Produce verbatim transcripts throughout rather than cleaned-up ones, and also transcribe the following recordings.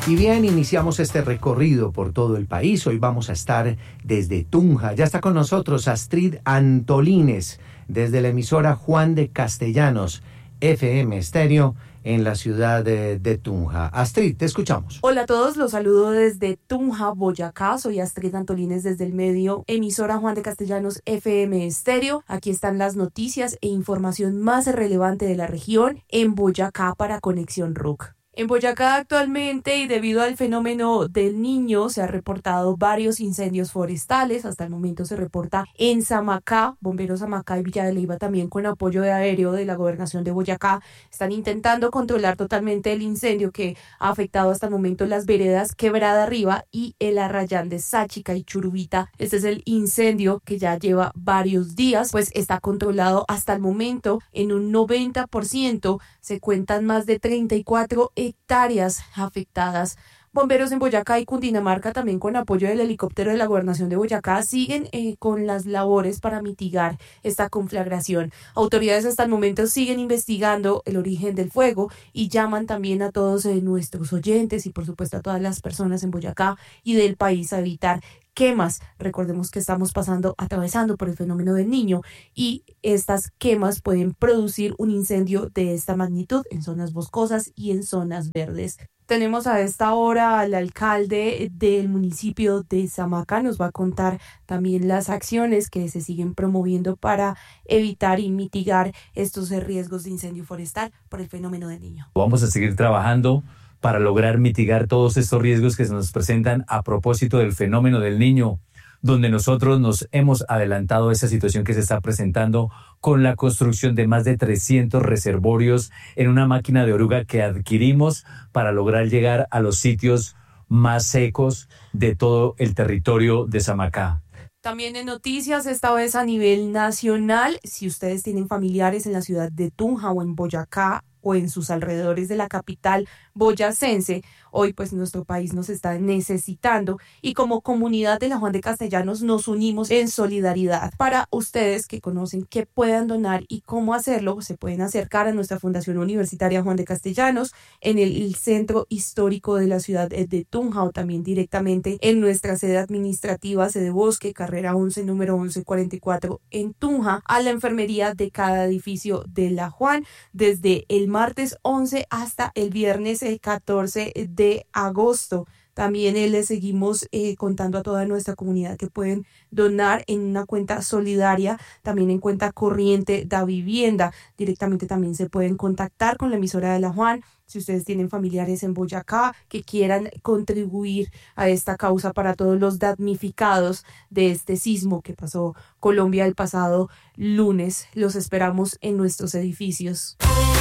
Y bien, iniciamos este recorrido por todo el país. Hoy vamos a estar desde Tunja. Ya está con nosotros Astrid Antolines, desde la emisora Juan de Castellanos, F M Estéreo, en la ciudad de, de Tunja. Astrid, te escuchamos. Hola a todos, los saludo desde Tunja, Boyacá. Soy Astrid Antolines desde el medio emisora Juan de Castellanos F M Estéreo. Aquí están las noticias e información más relevante de la región en Boyacá para Conexión Rock. En Boyacá actualmente, y debido al fenómeno del Niño, se han reportado varios incendios forestales. Hasta el momento se reporta en Samacá, Bomberos Samacá y Villa de Leyva, también con apoyo de aéreo de la Gobernación de Boyacá. Están intentando controlar totalmente el incendio que ha afectado hasta el momento las veredas Quebrada Arriba y el Arrayán de Sáchica y Churubita. Este es el incendio que ya lleva varios días, pues está controlado hasta el momento en un noventa por ciento. Se cuentan más de treinta y cuatro hectáreas afectadas. Bomberos en Boyacá y Cundinamarca, también con apoyo del helicóptero de la Gobernación de Boyacá, siguen eh, con las labores para mitigar esta conflagración. Autoridades hasta el momento siguen investigando el origen del fuego y llaman también a todos eh, nuestros oyentes y por supuesto a todas las personas en Boyacá y del país a evitar quemas. Recordemos que estamos pasando, atravesando por el fenómeno del Niño y estas quemas pueden producir un incendio de esta magnitud en zonas boscosas y en zonas verdes. Tenemos a esta hora al alcalde del municipio de Samacá. Nos va a contar también las acciones que se siguen promoviendo para evitar y mitigar estos riesgos de incendio forestal por el fenómeno del Niño. Vamos a seguir trabajando para lograr mitigar todos estos riesgos que se nos presentan a propósito del fenómeno del Niño, donde nosotros nos hemos adelantado a esa situación que se está presentando con la construcción de más de trescientos reservorios en una máquina de oruga que adquirimos para lograr llegar a los sitios más secos de todo el territorio de Samacá. También en noticias, esta vez a nivel nacional, si ustedes tienen familiares en la ciudad de Tunja o en Boyacá, o en sus alrededores de la capital boyacense, hoy pues nuestro país nos está necesitando y como comunidad de la Juan de Castellanos nos unimos en solidaridad. Para ustedes que conocen qué puedan donar y cómo hacerlo, se pueden acercar a nuestra Fundación Universitaria Juan de Castellanos en el, el centro histórico de la ciudad de Tunja o también directamente en nuestra sede administrativa, sede Bosque, carrera once, número once cuarenta y cuatro en Tunja, a la enfermería de cada edificio de la Juan, desde el martes once hasta el viernes catorce de agosto. También eh, les seguimos eh, contando a toda nuestra comunidad que pueden donar en una cuenta solidaria, también en cuenta corriente da vivienda. Directamente también se pueden contactar con la emisora de la Juan. Si ustedes tienen familiares en Boyacá que quieran contribuir a esta causa para todos los damnificados de este sismo que pasó Colombia el pasado lunes, los esperamos en nuestros edificios.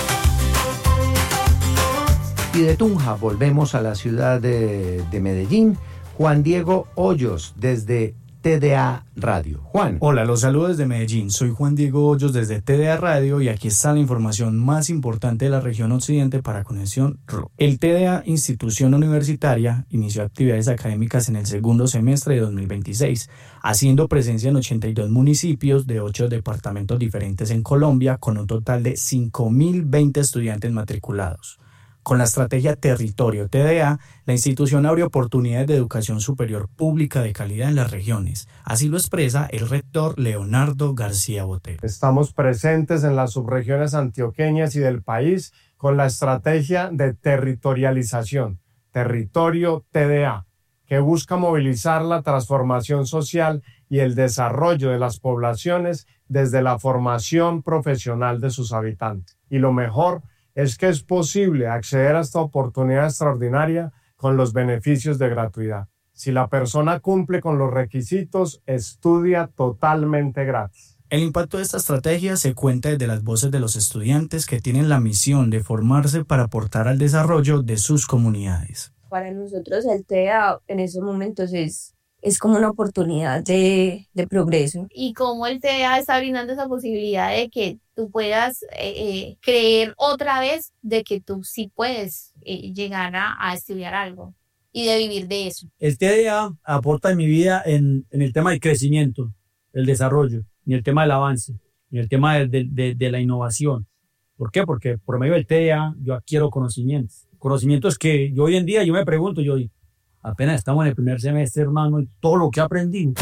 Y de Tunja volvemos a la ciudad de, de Medellín. Juan Diego Hoyos, desde T D A Radio. Juan. Hola, los saludos desde Medellín. Soy Juan Diego Hoyos desde T D A Radio y aquí está la información más importante de la región occidente para Conexión Rock. El T D A, institución universitaria, inició actividades académicas en el segundo semestre de dos mil veintiséis, haciendo presencia en ochenta y dos municipios de ocho departamentos diferentes en Colombia, con un total de cinco mil veinte estudiantes matriculados. Con la estrategia Territorio T D A, la institución abre oportunidades de educación superior pública de calidad en las regiones. Así lo expresa el rector Leonardo García Botero. Estamos presentes en las subregiones antioqueñas y del país con la estrategia de territorialización, Territorio T D A, que busca movilizar la transformación social y el desarrollo de las poblaciones desde la formación profesional de sus habitantes. Y lo mejor es que es posible acceder a esta oportunidad extraordinaria con los beneficios de gratuidad. Si la persona cumple con los requisitos, estudia totalmente gratis. El impacto de esta estrategia se cuenta desde las voces de los estudiantes que tienen la misión de formarse para aportar al desarrollo de sus comunidades. Para nosotros el T D A en esos momentos es, es como una oportunidad de, de progreso. Y cómo el T D A está brindando esa posibilidad de que tú puedas eh, eh, creer otra vez de que tú sí puedes eh, llegar a, a estudiar algo y de vivir de eso. El T D A aporta en mi vida en, en el tema del crecimiento, el desarrollo, en el tema del avance, en el tema de, de, de, de la innovación. ¿Por qué? Porque por medio del T D A yo adquiero conocimientos. conocimientos que yo hoy en día yo me pregunto, yo apenas estamos en el primer semestre, hermano, y todo lo que aprendí.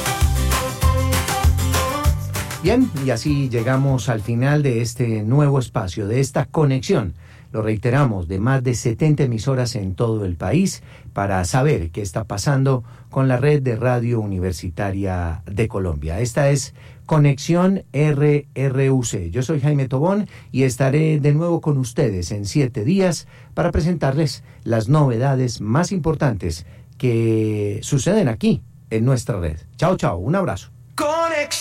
Bien, y así llegamos al final de este nuevo espacio, de esta conexión. Lo reiteramos, de más de setenta emisoras en todo el país para saber qué está pasando con la red de radio universitaria de Colombia. Esta es Conexión R R U C. Yo soy Jaime Tobón y estaré de nuevo con ustedes en siete días para presentarles las novedades más importantes que suceden aquí en nuestra red. Chao, chao, un abrazo.